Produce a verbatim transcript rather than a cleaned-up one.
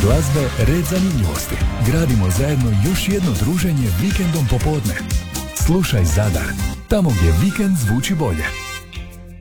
glazbe, red zanimljivosti. Gradimo zajedno još jedno druženje vikendom popodne. Slušaj Zadar, tamo gdje vikend zvuči bolje.